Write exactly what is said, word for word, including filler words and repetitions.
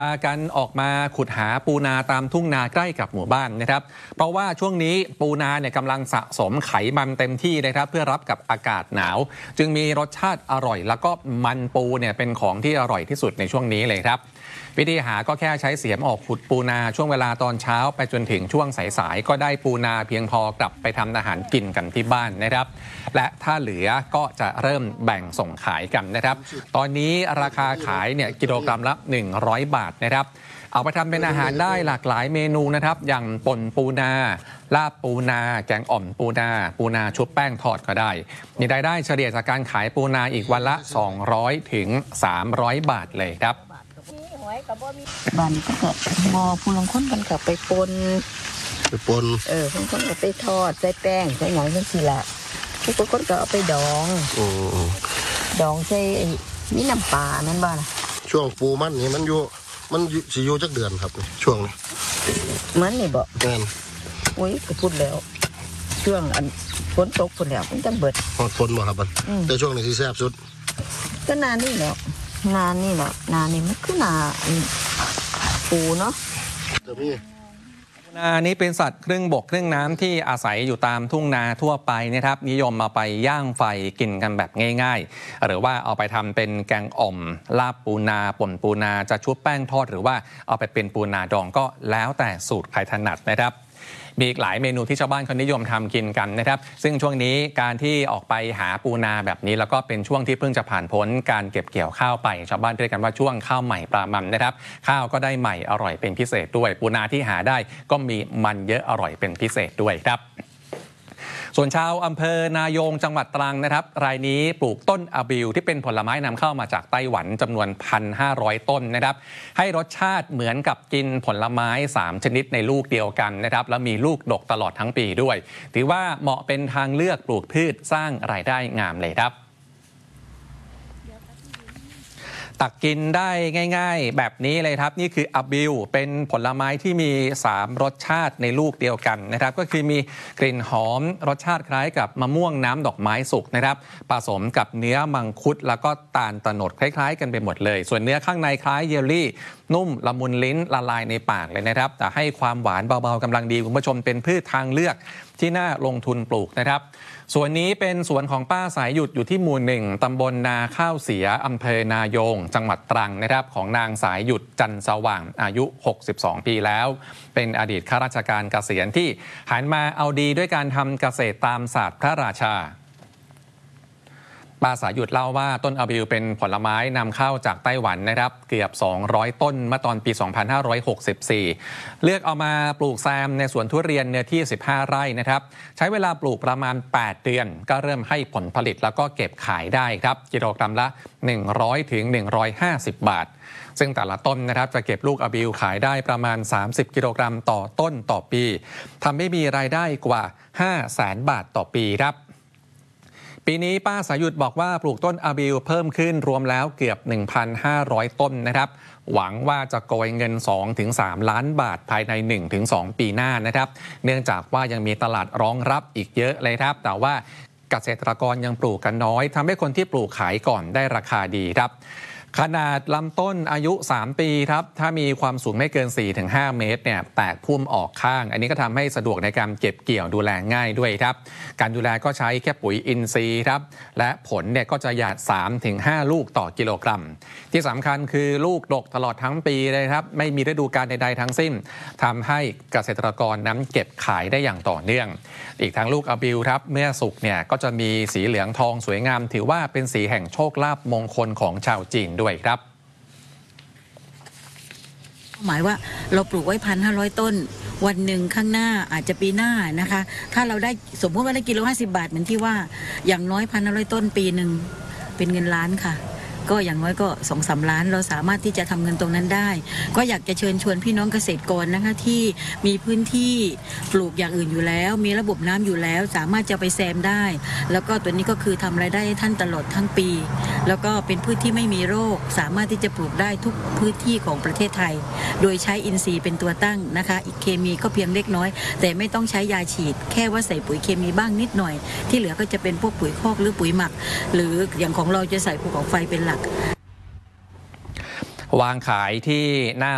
การออกมาขุดหาปูนาตามทุ่งนาใกล้กับหมู่บ้านนะครับเพราะว่าช่วงนี้ปูนาเนี่ยกำลังสะสมไขมันเต็มที่นะครับเพื่อรับกับอากาศหนาวจึงมีรสชาติอร่อยแล้วก็มันปูเนี่ยเป็นของที่อร่อยที่สุดในช่วงนี้เลยครับวิธีหาก็แค่ใช้เสียมออกขุดปูนาช่วงเวลาตอนเช้าไปจนถึงช่วงสายๆก็ได้ปูนาเพียงพอกลับไปทำอาหารกินกันที่บ้านนะครับและถ้าเหลือก็จะเริ่มแบ่งส่งขายกันนะครับตอนนี้ราคาขายเนี่ยกิโลกรัมละหนึ่งร้อยบาทนะครับเอาไปทำเป็นอาหารได้หลากหลายเมนูนะครับอย่างป่นปูนาลาบปูนาแกงอ่อมปูนาปูนาชุบแป้งทอดก็ได้มีรายได้เฉลี่ยจากการขายปูนาอีกวันละสองร้อยถึงสามร้อยบาทเลยครับบ้านก็แบบมอผู้ลงคนกันกับไปปนไปปนเออคนคนก็ไปทอดใส่แป้งใส่หนังจังสิละผู้คนก็เอาไปดองอือดองใส่มีน้ำปลานั่นบ้างช่วงปูมันนี่มันอยู่มันสิอยู่จักเดือนครับช่วงนี้มันนี่บ่แม่นอุ้ยก็พูดแล้วช่วงอันฝนตกพุ่นแล้วมันจังเบิดฮอดฝนบ่ครับบัดแต่ช่วงนี้สิแซ่บสุดก็นานนี่แล้วนานนี่แหละนานนี่มันคือนาปูเนาะจะมีนานี้เป็นสัตว์ครึ่งบกครึ่งน้ำที่อาศัยอยู่ตามทุ่งนาทั่วไปนะครับนิยมมาไปย่างไฟกินกันแบบง่ายๆหรือว่าเอาไปทำเป็นแกงอ่อมลาบปูนาป่นปูนาจะชุบแป้งทอดหรือว่าเอาไปเป็นปูนาดองก็แล้วแต่สูตรใครถนัดนะครับมีอีกหลายเมนูที่ชาวบ้านเขานิยมทำกินกันนะครับซึ่งช่วงนี้การที่ออกไปหาปูนาแบบนี้แล้วก็เป็นช่วงที่เพิ่งจะผ่านพ้นการเก็บเกี่ยวข้าวไปชาวบ้านเรียกกันว่าช่วงข้าวใหม่ปลามันนะครับข้าวก็ได้ใหม่อร่อยเป็นพิเศษด้วยปูนาที่หาได้ก็มีมันเยอะอร่อยเป็นพิเศษด้วยครับส่วนชาวอำเภอนายงจังหวัดตรังนะครับรายนี้ปลูกต้นอะบิวที่เป็นผลไม้นำเข้ามาจากไต้หวันจำนวน หนึ่งพันห้าร้อย ต้นนะครับให้รสชาติเหมือนกับกินผลไม้สามชนิดในลูกเดียวกันนะครับแล้วมีลูกดกตลอดทั้งปีด้วยถือว่าเหมาะเป็นทางเลือกปลูกพืชสร้างรายได้งามเลยครับตักกินได้ง่ายๆแบบนี้เลยครับนี่คืออะบิวเป็นผลไม้ที่มีสามรสชาติในลูกเดียวกันนะครับก็คือมีกลิ่นหอมรสชาติคล้ายกับมะม่วงน้ำดอกไม้สุกนะครับผสมกับเนื้อมังคุดแล้วก็ตาลตะโนดคล้ายๆกันไปหมดเลยส่วนเนื้อข้างในคล้ายเยลลี่นุ่มละมุนลิ้นละลายในปากเลยนะครับแต่ให้ความหวานเบาๆกำลังดีคุณผู้ชมเป็นพืชทางเลือกที่น่าลงทุนปลูกนะครับส่วนนี้เป็นสวนของป้าสายหยุดอยู่ที่หมู่หนึ่งตำบลนาข้าวเสียอำเภอนายงจังหวัดตรังนะครับของนางสายหยุดจันสว่างอายุหกสิบสองปีแล้วเป็นอดีตข้าราชการเกษียณที่หันมาเอาดีด้วยการทำเกษตรตามศาสตร์พระราชาป้าสายหยุดเล่าว่าต้นอะบิวเป็นผลไม้นำเข้าจากไต้หวันนะครับเกือบสองร้อยต้นเมื่อตอนปีสองพันห้าร้อยหกสิบสี่เลือกเอามาปลูกแซมในสวนทุเรียนเนื้อที่สิบห้าไร่นะครับใช้เวลาปลูกประมาณแปดเดือนก็เริ่มให้ผลผลิตแล้วก็เก็บขายได้ครับกิโลกรัมละหนึ่งร้อยถึงหนึ่งร้อยห้าสิบบาทซึ่งแต่ละต้นนะครับจะเก็บลูกอะบิวขายได้ประมาณสามสิบกิโลกรัมต่อต้นต่อปีทำให้มีรายได้กว่าห้าแสนบาทต่อปีครับปีนี้ป้าสายหยุดบอกว่าปลูกต้นอะบิวเพิ่มขึ้นรวมแล้วเกือบ หนึ่งพันห้าร้อย ต้นนะครับหวังว่าจะโกยเงิน สองถึงสาม ล้านบาทภายใน หนึ่งถึงสอง ปีหน้านะครับเนื่องจากว่ายังมีตลาดรองรับอีกเยอะเลยครับแต่ว่าเกษตรกรยังปลูกกันน้อยทำให้คนที่ปลูกขายก่อนได้ราคาดีครับขนาดลำต้นอายุสามปีครับถ้ามีความสูงไม่เกิน สี่ถึงห้า เมตรเนี่ยแตกพุ่มออกข้างอันนี้ก็ทำให้สะดวกในการเก็บเกี่ยวดูแลง่ายด้วยครับการดูแลก็ใช้แค่ปุ๋ยอินทรีย์ครับและผลเนี่ยก็จะหยาด สามถึงห้า ลูกต่อกิโลกรัมที่สำคัญคือลูกดกตลอดทั้งปีเลยครับไม่มีฤดูกาลใดๆทั้งสิ้นทำให้เกษตรกรนั้นเก็บขายได้อย่างต่อเนื่องอีกทั้งลูกอะบิวครับเมื่อสุกเนี่ยก็จะมีสีเหลืองทองสวยงามถือว่าเป็นสีแห่งโชคลาภมงคลของชาวจีนด้วยครับหมายว่าเราปลูกไว้พันห้าร้อยต้นวันหนึ่งข้างหน้าอาจจะปีหน้านะคะถ้าเราได้สมมติว่าได้กิโลห้าสิบบาทเหมือนที่ว่าอย่างน้อยพันห้าร้อยต้นปีหนึ่งเป็นเงินล้านค่ะก็อย่างน้อยก็สองสามล้านเราสามารถที่จะทำเงินตรงนั้นได้ก็อยากจะเชิญชวนพี่น้องเกษตรกรนะคะที่มีพื้นที่ปลูกอย่างอื่นอยู่แล้วมีระบบน้ำอยู่แล้วสามารถจะไปแซมได้แล้วก็ตัวนี้ก็คือทำรายได้ให้ท่านตลอดทั้งปีแล้วก็เป็นพืชที่ไม่มีโรคสามารถที่จะปลูกได้ทุกพื้นที่ของประเทศไทยโดยใช้อินทรีย์เป็นตัวตั้งนะคะอีกเคมีก็เพียงเล็กน้อยแต่ไม่ต้องใช้ยาฉีดแค่ว่าใส่ปุ๋ยเคมีบ้างนิดหน่อยที่เหลือก็จะเป็นพวกปุ๋ยคอกหรือปุ๋ยหมักหรืออย่างของเราจะใส่ภูเขาไฟเป็นหลักวางขายที่หน้า